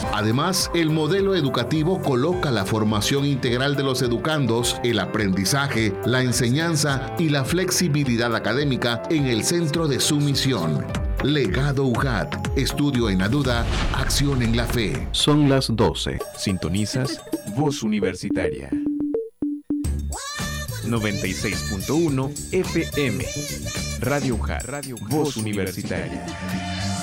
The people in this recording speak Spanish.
Además, el modelo educativo coloca la formación integral de los educandos, el aprendizaje, la enseñanza y la flexibilidad académica en el centro de su misión. Legado UJAT. Estudio en la duda, acción en la fe. Son las 12. Sintonizas Voz Universitaria. 96.1 FM. Radio UJAT. Voz Universitaria.